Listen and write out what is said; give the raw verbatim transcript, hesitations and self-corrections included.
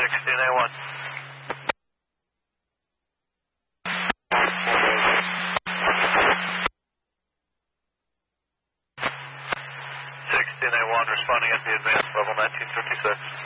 sixteen A one. sixteen A one responding at the advanced level nineteen fifty-six.